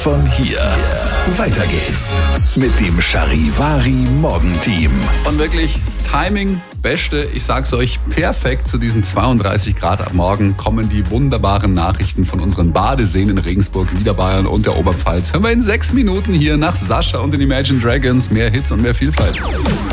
von hier. Weiter geht's mit dem Charivari Morgenteam. Und wirklich Timing, Beste, ich sag's euch, perfekt zu diesen 32 Grad am Morgen kommen die wunderbaren Nachrichten von unseren Badeseen in Regensburg, Niederbayern und der Oberpfalz. Hören wir in 6 Minuten hier nach Sascha und den Imagine Dragons. Mehr Hits und mehr Vielfalt.